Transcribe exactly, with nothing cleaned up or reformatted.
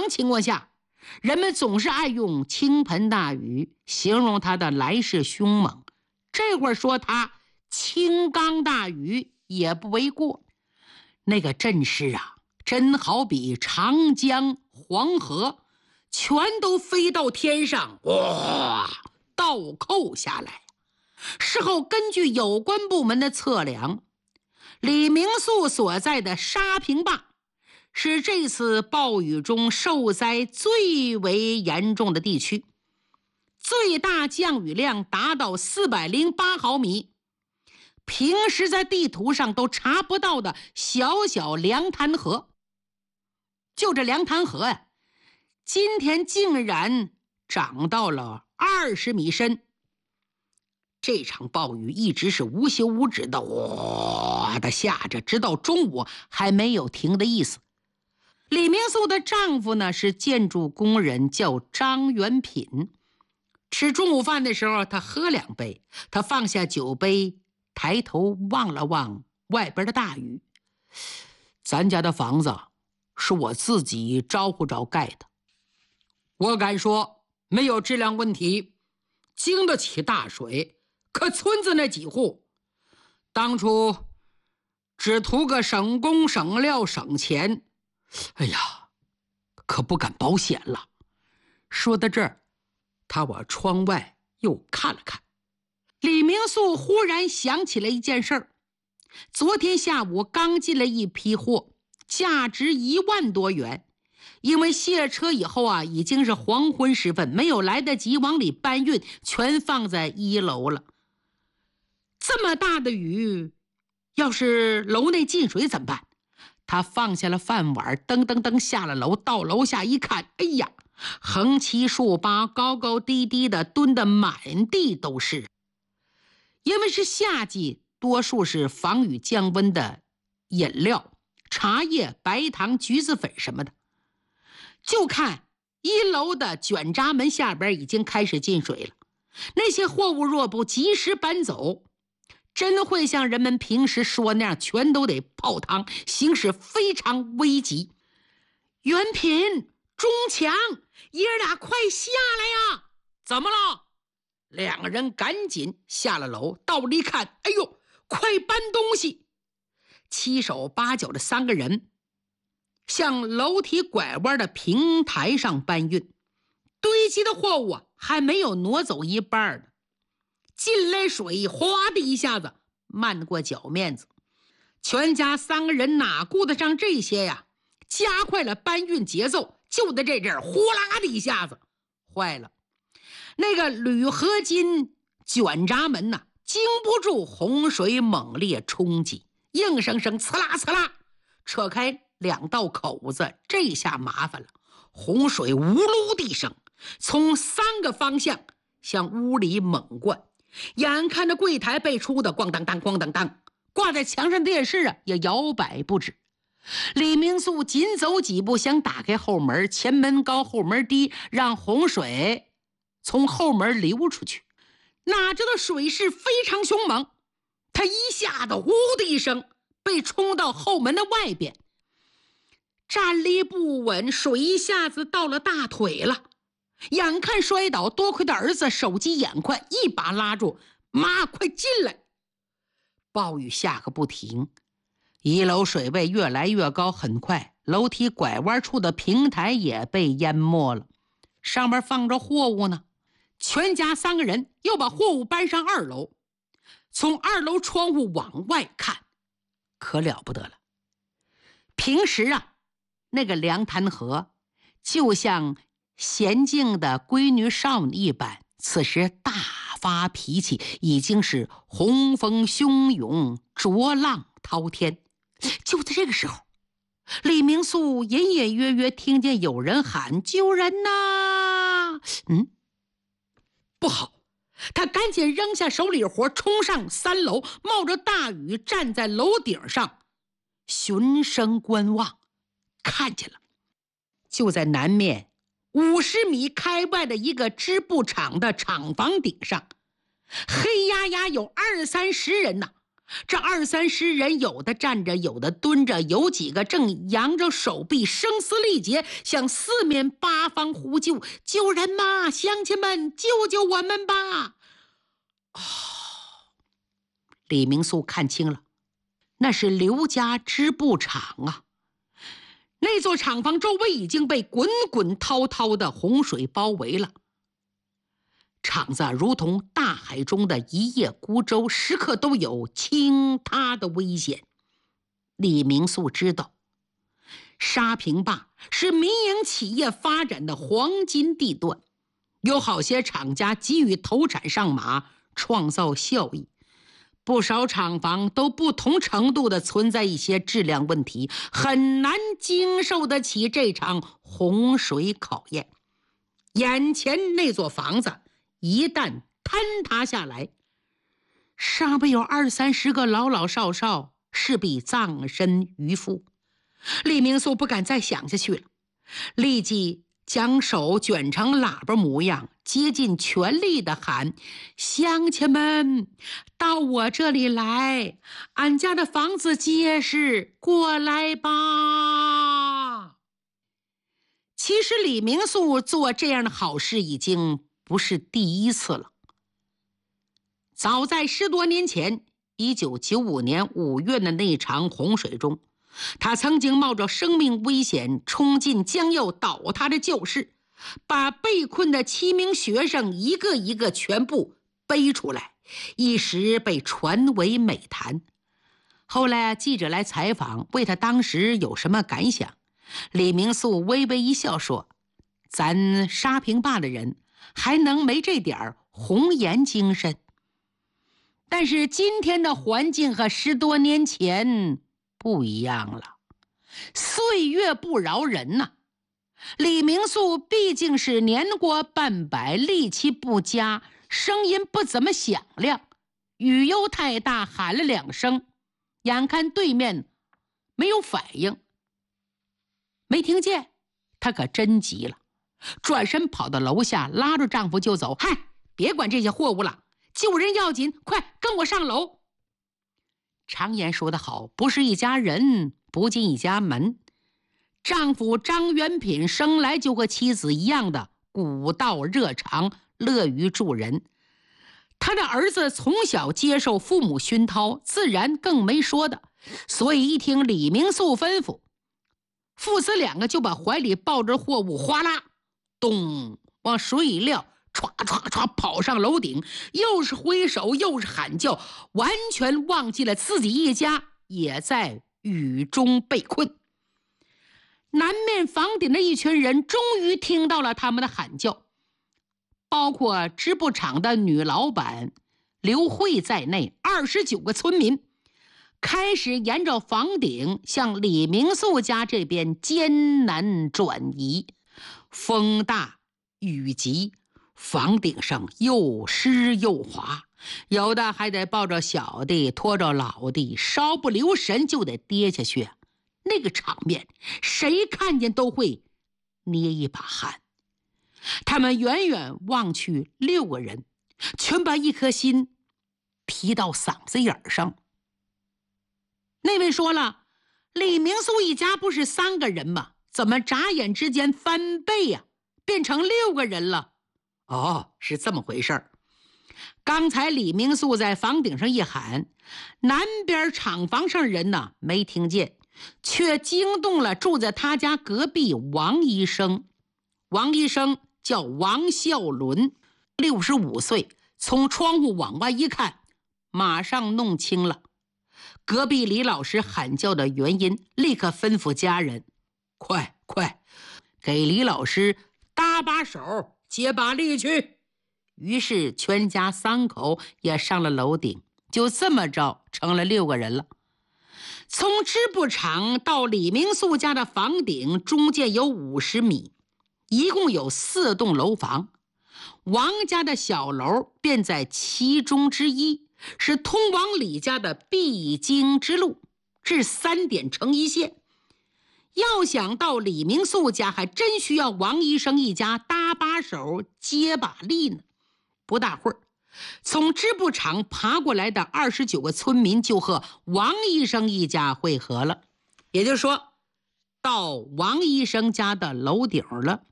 常情况下，人们总是爱用倾盆大雨形容它的来势凶猛，这会儿说它倾缸大雨也不为过。那个阵势啊，真好比长江、黄河全都飞到天上，哇，倒扣下来。事后根据有关部门的测量，李明素所在的沙坪坝是这次暴雨中受灾最为严重的地区，最大降雨量达到四百零八毫米，平时在地图上都查不到的小小凉潭河。就这凉潭河呀，今天竟然涨到了二十米深。这场暴雨一直是无休无止的哇的下着，直到中午还没有停的意思。李明素的丈夫呢是建筑工人，叫张元品。吃中午饭的时候，他喝两杯，他放下酒杯，抬头望了望外边的大雨。咱家的房子是我自己招呼着盖的，我敢说没有质量问题，经得起大水。可村子那几户当初只图个省工省料省钱，哎呀，可不敢保险了。说到这儿，他往窗外又看了看。李明素忽然想起了一件事儿，昨天下午刚进了一批货，价值一万多元。因为卸车以后啊，已经是黄昏时分，没有来得及往里搬运，全放在一楼了。这么大的雨，要是楼内进水怎么办？他放下了饭碗，噔噔噔下了楼，到楼下一看，哎呀，横七竖八，高高低低的蹲得满地都是。因为是夏季，多数是防雨降温的饮料，茶叶、白糖、橘子粉什么的。就看一楼的卷闸门下边已经开始进水了，那些货物若不及时搬走，真会像人们平时说那样，全都得泡汤，形势非常危急。元品、钟强，爷俩快下来呀！怎么了？两个人赶紧下了楼，到里看，哎呦，快搬东西！七手八脚的三个人向楼梯拐弯的平台上搬运，堆积的货物啊，还没有挪走一半呢。进来水哗的一下子漫过脚面子，全家三个人哪顾得上这些呀？加快了搬运节奏，就在这阵呼啦的一下子坏了。那个铝合金卷闸门呐、啊，经不住洪水猛烈冲击，硬生生呲啦呲啦扯开两道口子，这下麻烦了。洪水呜噜地声从三个方向向屋里猛灌，眼看着柜台被出的咣当当咣当当，挂在墙上的电视啊也摇摆不止。李明素紧走几步想打开后门，前门高后门低，让洪水从后门流出去。哪知道水势非常凶猛，他一下子呼的一声被冲到后门的外边，站立不稳，水一下子到了大腿了。眼看摔倒，多亏的儿子手疾眼快，一把拉住，妈快进来。暴雨下个不停，一楼水位越来越高，很快楼梯拐弯处的平台也被淹没了，上面放着货物呢。全家三个人又把货物搬上二楼，从二楼窗户往外看，可了不得了。平时啊，那个凉潭河就像娴静的闺女少女一般，此时大发脾气，已经是洪峰汹涌，浊浪滔天。就在这个时候，李明素隐隐约约听见有人喊：“救人呐！”嗯，不好，他赶紧扔下手里活，冲上三楼，冒着大雨站在楼顶上循声观望。看见了，就在南面五十米开外的一个织布厂的厂房顶上，黑压压有二三十人呐、啊， 这二三十人，有的站着，有的蹲着，有几个正扬着手臂，声嘶力竭，向四面八方呼救：“救人嘛！乡亲们，救救我们吧！”哦，李明素看清了，那是刘家织布厂啊。那座厂房周围已经被滚滚滔滔的洪水包围了。厂子如同大海中的一叶孤舟，时刻都有倾塌的危险。李明素知道，沙坪坝是民营企业发展的黄金地段，有好些厂家急于投产上马，创造效益。不少厂房都不同程度地存在一些质量问题，很难经受得起这场洪水考验。眼前那座房子一旦坍塌下来，上边有二三十个老老少少，势必葬身鱼腹。李明素不敢再想下去了，立即将手卷成喇叭模样，竭尽全力地喊：“乡亲们，到我这里来，俺家的房子结实，过来吧！”其实李明素做这样的好事已经不是第一次了。早在十多年前，一九九五年五月的那场洪水中，他曾经冒着生命危险冲进将要倒塌的教室，把被困的七名学生一个一个全部背出来，一时被传为美谈。后来记者来采访，问他当时有什么感想，李明素微微一笑说：“咱沙坪坝的人还能没这点红颜精神？但是今天的环境和十多年前不一样了，岁月不饶人呐、啊。李明素毕竟是年过半百，力气不佳，声音不怎么响亮，雨又太大，喊了两声，眼看对面没有反应，没听见，她可真急了，转身跑到楼下，拉着丈夫就走。嗨，别管这些货物了，救人要紧，快跟我上楼。常言说得好，不是一家人，不进一家门。丈夫张元品生来就和妻子一样的古道热肠，乐于助人。他的儿子从小接受父母熏陶，自然更没说的。所以一听李明素吩咐，父子两个就把怀里抱着货物哗啦咚往水里撂，唰唰唰跑上楼顶，又是挥手又是喊叫，完全忘记了自己一家也在雨中被困。南面房顶的一群人终于听到了他们的喊叫，包括织布厂的女老板刘慧在内，二十九个村民开始沿着房顶向李明素家这边艰难转移。风大雨急，房顶上又湿又滑，有的还得抱着小的拖着老的，稍不留神就得跌下去。那个场面谁看见都会捏一把汗。他们远远望去，六个人全把一颗心提到嗓子眼上。那位说了，李明素一家不是三个人吗？怎么眨眼之间翻倍呀、啊，变成六个人了？哦，是这么回事儿。刚才李明素在房顶上一喊，南边厂房上人呢没听见，却惊动了住在他家隔壁王医生。王医生叫王孝伦，六十五岁，从窗户往外一看，马上弄清了隔壁李老师喊叫的原因，立刻吩咐家人：快快给李老师搭把手，接把力去。于是全家三口也上了楼顶，就这么着成了六个人了。从织布厂到李明素家的房顶中间有五十米，一共有四栋楼房，王家的小楼便在其中之一，是通往李家的必经之路，这三点成一线。要想到李明素家，还真需要王医生一家搭把手接把力呢。不大会儿， 从织布厂爬过来的二十九个村民就和王医生一家会合了，也就是说，到王医生家的楼顶了。